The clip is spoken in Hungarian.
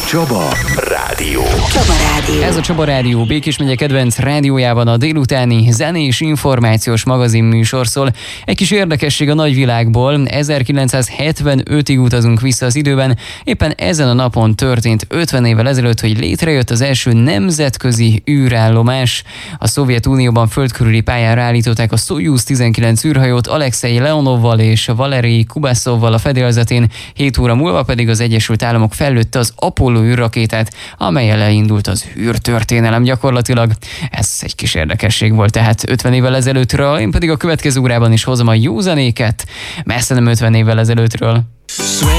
Csaba Rádió. Csaba Rádió. Ez a Csaba Rádió Békés megye kedvenc rádiójában a délutáni zenés információs magazin műsor szól. Egy kis érdekesség a nagyvilágból, 1975-ig utazunk vissza az időben. Éppen ezen a napon történt 50 évvel ezelőtt, hogy létrejött az első nemzetközi űrállomás. A Szovjetunióban földkörüli pályára állították a Szojuz 19 űrhajót Alexei Leonovval és Valerij Kubaszovval a fedélzetén, 7 óra múlva pedig az Egyesült Államok fellőtte az Apollo űrrakétát, amellyel elindult az űrtörténelem gyakorlatilag. Ez egy kis érdekesség volt tehát 50 évvel ezelőttről, én pedig a következő órában is hozom a jó zenéket, messze nem 50 évvel ezelőttről.